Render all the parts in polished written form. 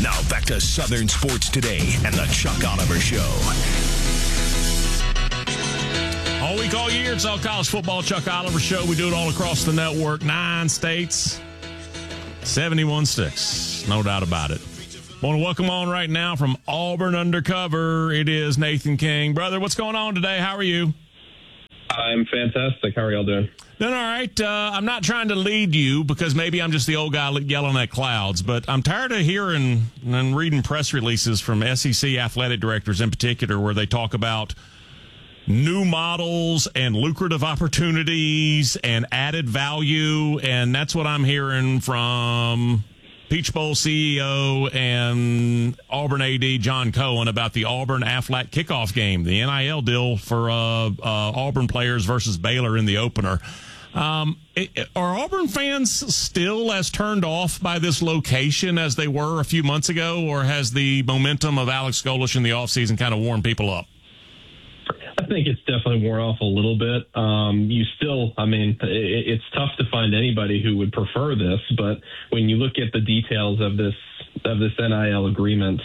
Now back to Southern Sports Today and the Chuck Oliver Show. All week, all year, it's all college football. Chuck Oliver Show. We do it all across the network. 9 states, 71 sticks. No doubt about it. Want to welcome on right now from Auburn Undercover. It is Nathan King. Brother, what's going on today? How are you? I'm fantastic. How are y'all doing? Doing all right. I'm not trying to lead you because maybe I'm just the old guy yelling at clouds, but I'm tired of hearing and reading press releases from SEC athletic directors in particular where they talk about new models and lucrative opportunities and added value, and that's what I'm hearing from Peach Bowl CEO and Auburn AD John Cohen about the Auburn Aflac kickoff game, the NIL deal for Auburn players versus Baylor in the opener. Are Auburn fans still as turned off by this location as they were a few months ago, or has the momentum of Alex Golesh in the offseason kind of warmed people up? I think it's definitely worn off a little bit. It's tough to find anybody who would prefer this, but when you look at the details of this NIL agreement,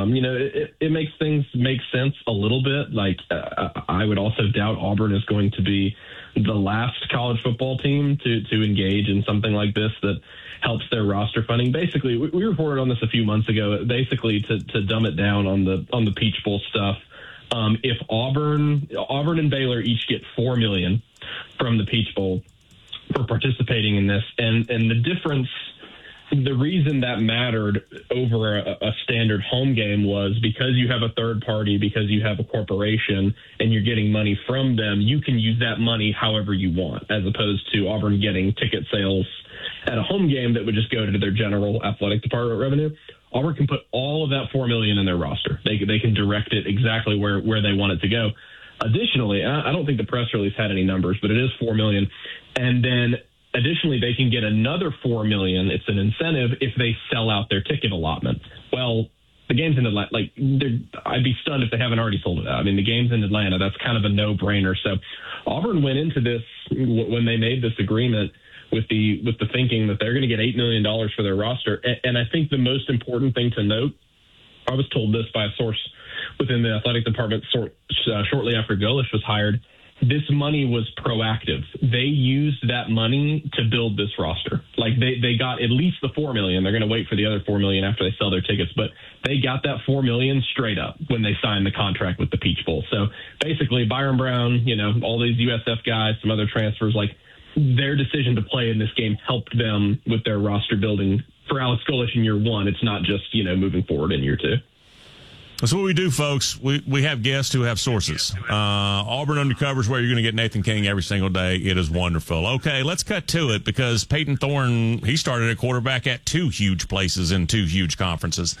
it makes things make sense a little bit. Like, I would also doubt Auburn is going to be the last college football team to engage in something like this that helps their roster funding. Basically, we reported on this a few months ago. Basically, to dumb it down on the Peach Bowl stuff. If Auburn and Baylor each get $4 million from the Peach Bowl for participating in this, and the difference, the reason that mattered over a standard home game was because you have a third party, because you have a corporation, and you're getting money from them, you can use that money however you want, as opposed to Auburn getting ticket sales at a home game that would just go to their general athletic department revenue. Auburn can put all of that $4 million in their roster. They can direct it exactly where they want it to go. Additionally, I don't think the press release had any numbers, but it is $4 million. And then additionally, they can get another $4 million. It's an incentive if they sell out their ticket allotment. Well, the game's in Atlanta. I'd be stunned if they haven't already sold it out. I mean, the game's in Atlanta. That's kind of a no-brainer. So Auburn went into this when they made this agreement with the thinking that they're going to get $8 million for their roster. And I think the most important thing to note, I was told this by a source within the athletic department shortly after Golesh was hired, this money was proactive. They used that money to build this roster. Like they got at least the $4 million. They're going to wait for the other $4 million after they sell their tickets, but they got that $4 million straight up when they signed the contract with the Peach Bowl. So basically Byron Brown, all these USF guys, some other transfers, like, their decision to play in this game helped them with their roster building for Alex Golesh in year one. It's not just, moving forward in year two. That's what we do, folks. We have guests who have sources. Auburn Undercover is where you're going to get Nathan King every single day. It is wonderful. Okay, let's cut to it because Peyton Thorne, he started at quarterback at 2 huge places in 2 huge conferences.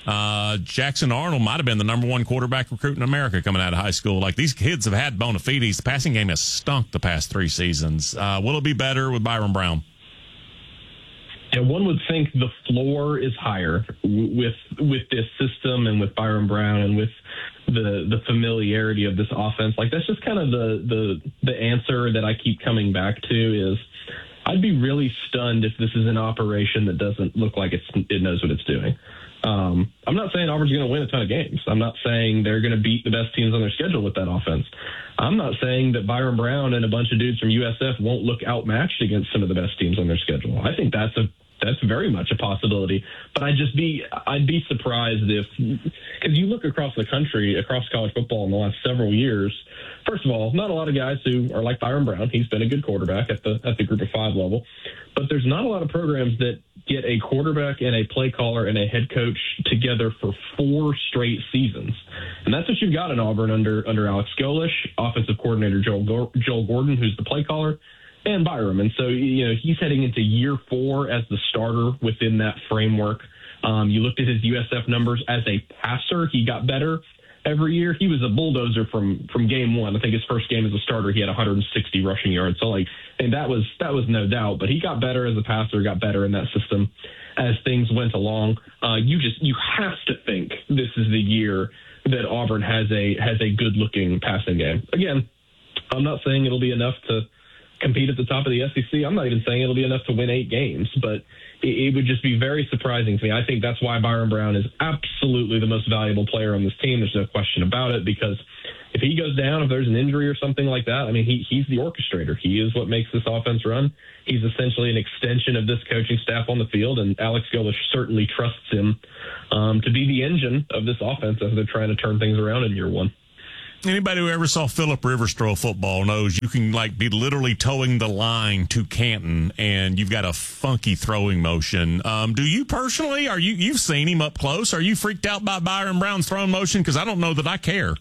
Jackson Arnold might have been the number 1 quarterback recruit in America coming out of high school. Like, these kids have had bona fides. The passing game has stunk the past 3 seasons. Will it be better with Byron Brown? Yeah, one would think the floor is higher with this system and with Byron Brown and with the familiarity of this offense. Like, that's just kind of the answer that I keep coming back to is I'd be really stunned if this is an operation that doesn't look like it knows what it's doing. I'm not saying Auburn's going to win a ton of games. I'm not saying they're going to beat the best teams on their schedule with that offense. I'm not saying that Byron Brown and a bunch of dudes from USF won't look outmatched against some of the best teams on their schedule. I think that's very much a possibility. But I'd be surprised because you look across the country, across college football in the last several years. First of all, not a lot of guys who are like Byron Brown. He's been a good quarterback at the Group of 5 level, but there's not a lot of programs that get a quarterback and a play caller and a head coach together for 4 straight seasons. And that's what you've got in Auburn under Alex Golesh, offensive coordinator Joel Gordon, who's the play caller, and Byram. And so, he's heading into year 4 as the starter within that framework. You looked at his USF numbers as a passer. He got better every year. He was a bulldozer from game 1. I think his first game as a starter, he had 160 rushing yards. So and that was no doubt, but he got better as a passer, got better in that system as things went along. You have to think this is the year that Auburn has a good looking passing game. Again, I'm not saying it'll be enough to compete at the top of the SEC. I'm not even saying it'll be enough to win 8 games, but it would just be very surprising to me. I think that's why Byron Brown is absolutely the most valuable player on this team. There's no question about it, because if he goes down, if there's an injury or something like that, I mean, he's the orchestrator. He is what makes this offense run. He's essentially an extension of this coaching staff on the field, and Alex Golesh certainly trusts him to be the engine of this offense as they're trying to turn things around in year one. Anybody who ever saw Phillip Rivers throw a football knows you can be literally towing the line to Canton, and you've got a funky throwing motion. Do you personally, you've seen him up close? Are you freaked out by Byron Brown's throwing motion? Because I don't know that I care.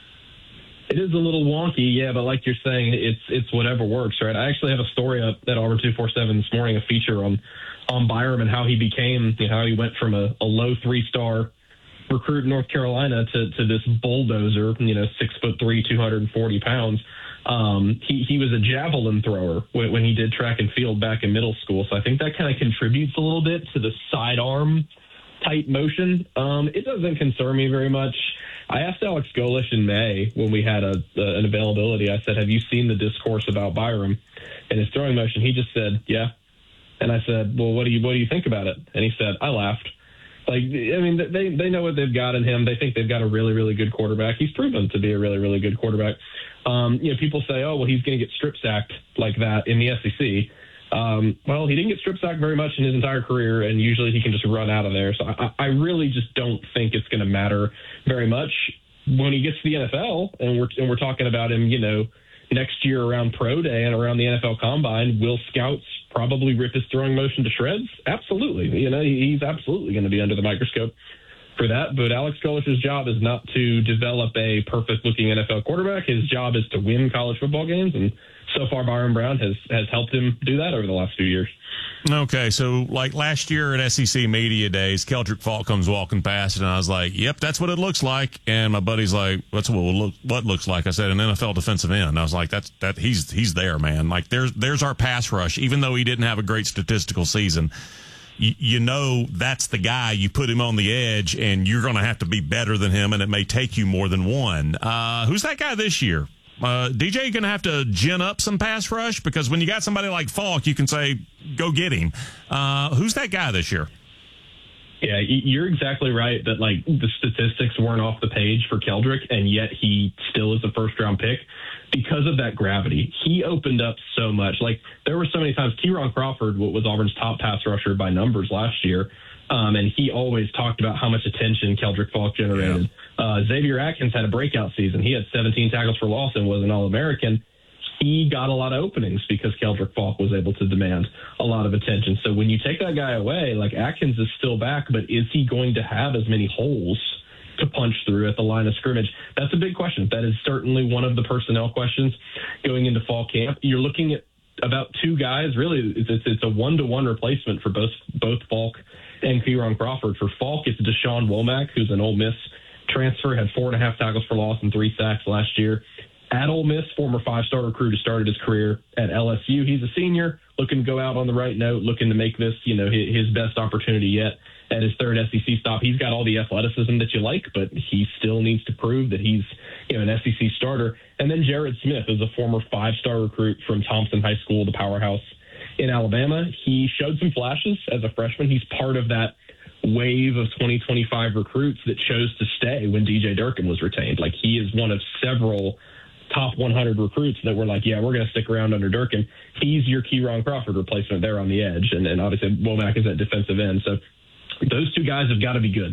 It is a little wonky, yeah, but like you're saying, it's whatever works, right? I actually have a story up at Auburn 247 this morning, a feature on Byron and how he became, how he went from a low 3-star recruit in North Carolina to this bulldozer, 6'3", 240 pounds. He was a javelin thrower when he did track and field back in middle school. So I think that kind of contributes a little bit to the sidearm type motion. It doesn't concern me very much. I asked Alex Golesh in May when we had an availability. I said, have you seen the discourse about Byron and his throwing motion? He just said, yeah. And I said, well, what do you think about it? And he said, I laughed. They know what they've got in him. They think they've got a really, really good quarterback. He's proven to be a really, really good quarterback. People say, oh, well, he's going to get strip sacked like that in the SEC. Well, he didn't get strip sacked very much in his entire career, and usually he can just run out of there. So I really just don't think it's going to matter very much when he gets to the NFL, and we're talking about him, next year around Pro Day and around the NFL Combine. Will scouts probably rip his throwing motion to shreds? Absolutely. He's absolutely going to be under the microscope for that. But Alex Golesh's job is not to develop a perfect-looking NFL quarterback. His job is to win college football games, and so far Byron Brown has helped him do that over the last few years. Okay, so like last year at SEC Media Days, Keldrick Faulk comes walking past, and I was like, yep, that's what it looks like. And my buddy's like, that's what looks like. I said, an NFL defensive end. I was like, he's there, man. Like there's our pass rush, even though he didn't have a great statistical season. That's the guy. You put him on the edge, and you're going to have to be better than him, and it may take you more than one. Who's that guy this year? DJ going to have to gin up some pass rush, because when you got somebody like Faulk, you can say, go get him. Who's that guy this year? Yeah, you're exactly right that the statistics weren't off the page for Keldrick, and yet he still is a first-round pick because of that gravity. He opened up so much. There were so many times Kieron Crawford was Auburn's top pass rusher by numbers last year, and he always talked about how much attention Keldrick Faulk generated. Yeah. Xavier Atkins had a breakout season. He had 17 tackles for loss and was an All-American. He got a lot of openings because Keldrick Faulk was able to demand a lot of attention. So when you take that guy away, Atkins is still back, but is he going to have as many holes to punch through at the line of scrimmage? That's a big question. That is certainly one of the personnel questions going into fall camp. You're looking at about 2 guys. Really, it's a 1-to-1 replacement for both Faulk and Kieron Crawford. For Faulk, it's Deshaun Womack, who's an Ole Miss transfer, had 4.5 tackles for loss and 3 sacks last year. At Ole Miss, former 5-star recruit who started his career at LSU. He's a senior, looking to go out on the right note, looking to make this, his best opportunity yet at his third SEC stop. He's got all the athleticism that you like, but he still needs to prove that he's, an SEC starter. And then Jared Smith is a former 5-star recruit from Thompson High School, the powerhouse in Alabama. He showed some flashes as a freshman. He's part of that wave of 2025 recruits that chose to stay when DJ Durkin was retained. He is one of several top 100 recruits that were yeah, we're going to stick around under Durkin. He's your Kieron Crawford replacement there on the edge. And obviously Womack is at defensive end. So those 2 guys have got to be good.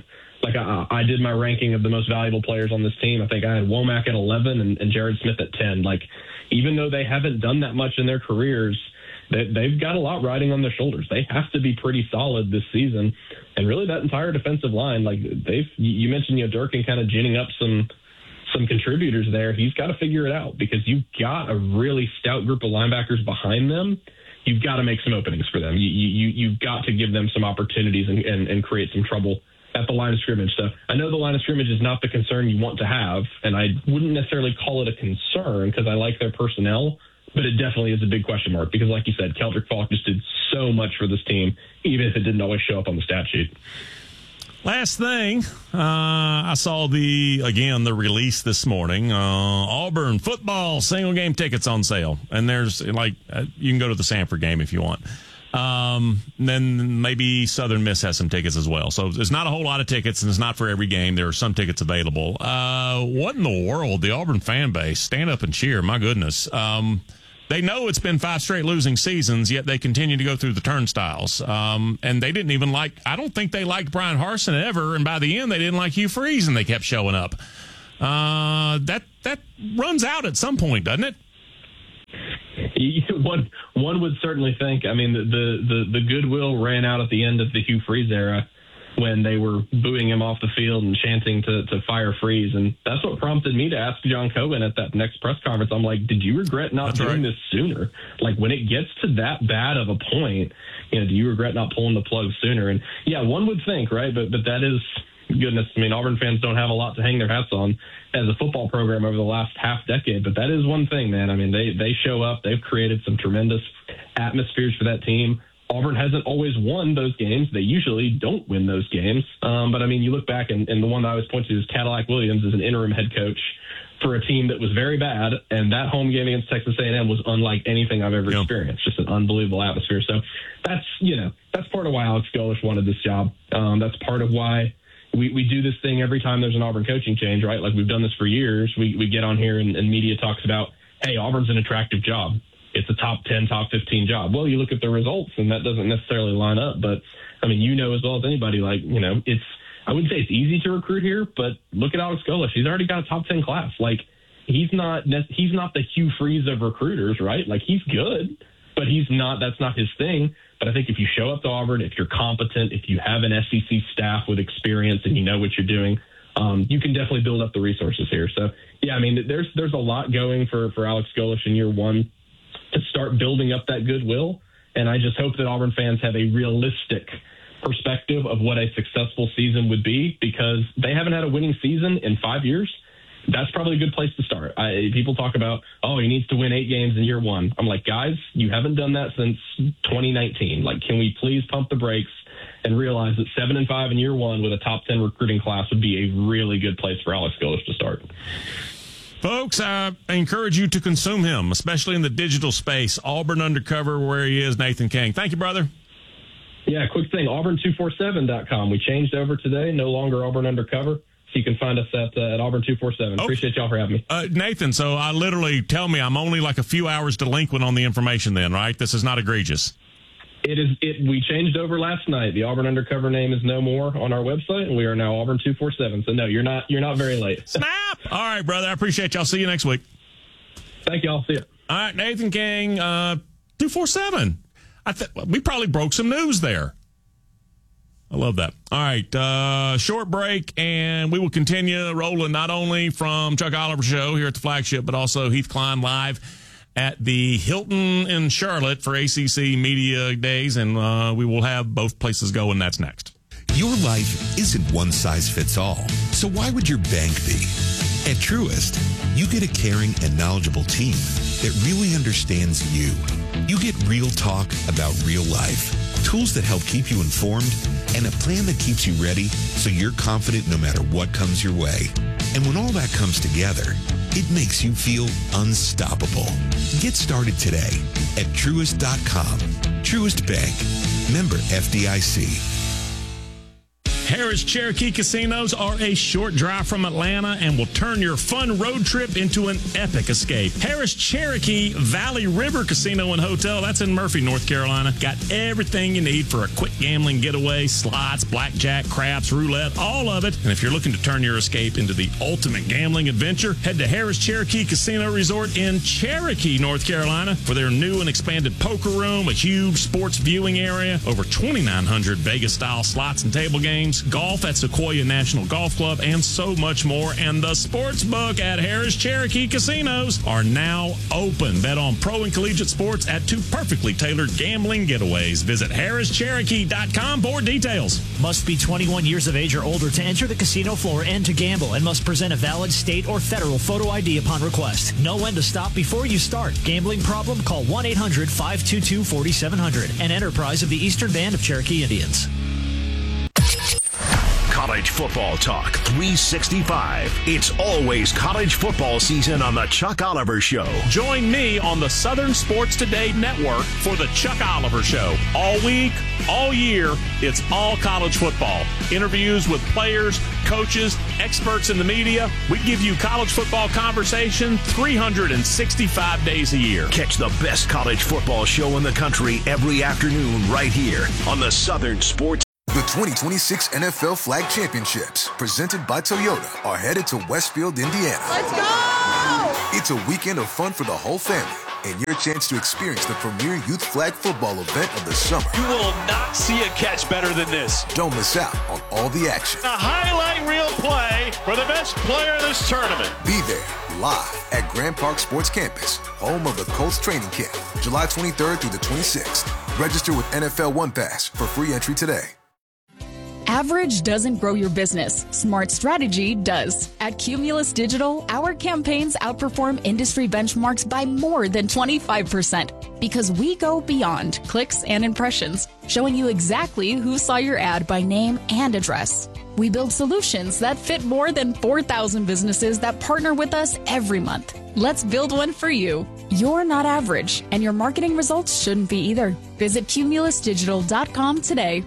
I did my ranking of the most valuable players on this team. I think I had Womack at 11 and Jared Smith at 10. Even though they haven't done that much in their careers, they've got a lot riding on their shoulders. They have to be pretty solid this season. And really that entire defensive line, you mentioned, Durkin kind of ginning up some contributors there. He's got to figure it out, because you've got a really stout group of linebackers behind them. You've got to make some openings for them. You've got to give them some opportunities and create some trouble at the line of scrimmage. So I know the line of scrimmage is not the concern you want to have, and I wouldn't necessarily call it a concern because I like their personnel, but it definitely is a big question mark because, like you said, Keldrick Faulk just did so much for this team, even if it didn't always show up on the stat sheet. Last thing, I saw the release this morning. Auburn football single game tickets on sale, and there's you can go to the Samford game if you want. Then maybe Southern Miss has some tickets as well. So there's not a whole lot of tickets, and it's not for every game. There are some tickets available. What in the world? The Auburn fan base, stand up and cheer! My goodness. They know it's been 5 straight losing seasons, yet they continue to go through the turnstiles. And they didn't even I don't think they liked Brian Harsin ever. And by the end, they didn't like Hugh Freeze, and they kept showing up. That runs out at some point, doesn't it? One would certainly think. I mean, the goodwill ran out at the end of the Hugh Freeze era, when they were booing him off the field and chanting to fire Freeze. And that's what prompted me to ask John Cohen at that next press conference. I'm like, did you regret not doing this sooner? Like, when it gets to that bad of a point, do you regret not pulling the plug sooner? And yeah, one would think, right? But that is, goodness, I mean, Auburn fans don't have a lot to hang their hats on as a football program over the last half decade. But that is one thing, man. I mean, they show up. They've created some tremendous atmospheres for that team. Auburn hasn't always won those games. They usually don't win those games. But, I mean, you look back, and the one that I always point to is Cadillac Williams as an interim head coach for a team that was very bad, and that home game against Texas A&M was unlike anything I've ever experienced. Just an unbelievable atmosphere. So that's part of why Alex Golesh wanted this job. That's part of why we do this thing every time there's an Auburn coaching change, right? Like, we've done this for years. We get on here and media talks about, hey, Auburn's an attractive job. It's a top 10, top 15 job. Well, you look at the results, and that doesn't necessarily line up. But, I mean, as well as anybody, I wouldn't say it's easy to recruit here, but look at Alex Golesh. He's already got a top 10 class. Like, he's not the Hugh Freeze of recruiters, right? Like, he's good, but that's not his thing. But I think if you show up to Auburn, if you're competent, if you have an SEC staff with experience and you know what you're doing, you can definitely build up the resources here. So, yeah, I mean, there's a lot going for Alex Golesh in year one to start building up that goodwill. And I just hope that Auburn fans have a realistic perspective of what a successful season would be, because they haven't had a winning season in 5 years. That's probably a good place to start. People talk about, he needs to win 8 games in year one. I'm like, guys, you haven't done that since 2019. Like, can we please pump the brakes and realize that 7-5 in year one with a top 10 recruiting class would be a really good place for Alex Golesh to start. Folks, I encourage you to consume him, especially in the digital space. Auburn Undercover, where he is, Nathan King. Thank you, brother. Yeah, quick thing, Auburn247.com. We changed over today, no longer Auburn Undercover. So you can find us at Auburn247. Appreciate y'all for having me. Nathan, so I literally tell me I'm only like a few hours delinquent on the information then, right? This is not egregious. We changed over last night. The Auburn Undercover name is no more on our website, and we are now Auburn247. So no, you're not very late. Snap! All right, brother. I appreciate y'all. See you next week. Thank y'all. See ya. All right, Nathan King, 247. We probably broke some news there. I love that. All right, short break, and we will continue rolling not only from Chuck Oliver Show here at the flagship, but also Heath Klein live at the Hilton in Charlotte for ACC Media Days, and we will have both places go, and that's next. Your life isn't one size fits all, so why would your bank be? At Truist, you get a caring and knowledgeable team that really understands you. You get real talk about real life, tools that help keep you informed, and a plan that keeps you ready so you're confident no matter what comes your way. And when all that comes together, it makes you feel unstoppable. Get started today at Truist.com. Truist Bank. Member FDIC. Harrah's Cherokee Casinos are a short drive from Atlanta and will turn your fun road trip into an epic escape. Harrah's Cherokee Valley River Casino and Hotel, that's in Murphy, North Carolina. Got everything you need for a quick gambling getaway, slots, blackjack, craps, roulette, all of it. And if you're looking to turn your escape into the ultimate gambling adventure, head to Harrah's Cherokee Casino Resort in Cherokee, North Carolina for their new and expanded poker room, a huge sports viewing area, over 2,900 Vegas-style slots and table games, golf at Sequoia National Golf Club, and so much more. And the sports book at Harrah's Cherokee Casinos are now open. Bet on pro and collegiate sports at 2 perfectly tailored gambling getaways. Visit HarrisCherokee.com for details. Must be 21 years of age or older to enter the casino floor and to gamble, and must present a valid state or federal photo ID upon request. Know when to stop before you start. Gambling problem? Call 1-800-522-4700. An enterprise of the Eastern Band of Cherokee Indians. football talk 365. It's always college football season on the Chuck Oliver Show. Join me on the Southern Sports Today Network for the Chuck Oliver Show. All week, all year, it's all college football. Interviews with players, coaches, experts in the media. We give you college football conversation 365 days a year. Catch the best college football show in the country every afternoon right here on the Southern Sports. The 2026 NFL Flag Championships, presented by Toyota, are headed to Westfield, Indiana. Let's go! It's a weekend of fun for the whole family and your chance to experience the premier youth flag football event of the summer. You will not see a catch better than this. Don't miss out on all the action. A highlight reel play for the best player of this tournament. Be there live at Grand Park Sports Campus, home of the Colts training camp, July 23rd through the 26th. Register with NFL One Pass for free entry today. Average doesn't grow your business. Smart strategy does. At Cumulus Digital, our campaigns outperform industry benchmarks by more than 25% because we go beyond clicks and impressions, showing you exactly who saw your ad by name and address. We build solutions that fit more than 4,000 businesses that partner with us every month. Let's build one for you. You're not average, and your marketing results shouldn't be either. Visit cumulusdigital.com today.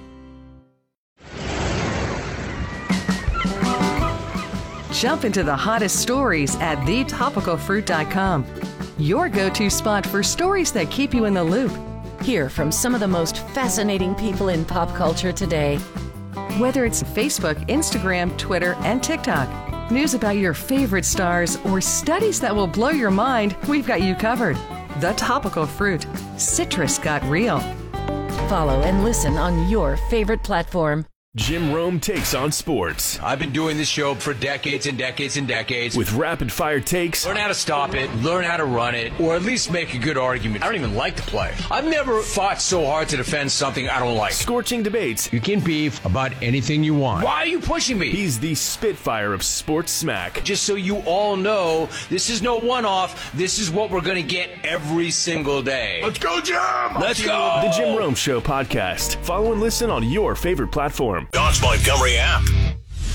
Jump into the hottest stories at thetopicalfruit.com. Your go-to spot for stories that keep you in the loop. Hear from some of the most fascinating people in pop culture today. Whether it's Facebook, Instagram, Twitter, and TikTok, news about your favorite stars, or studies that will blow your mind, we've got you covered. The Topical Fruit. Citrus got real. Follow and listen on your favorite platform. Jim Rome takes on sports. I've been doing this show for decades and decades and decades. With rapid-fire takes. Learn how to stop it, learn how to run it, or at least make a good argument. I don't even like the play. I've never fought so hard to defend something I don't like. Scorching debates. You can beef about anything you want. Why are you pushing me? He's the Spitfire of sports smack. Just so you all know, this is no one-off. This is what we're going to get every single day. Let's go, Jim! Let's go! The Jim Rome Show podcast. Follow and listen on your favorite platform. Dodge Montgomery app.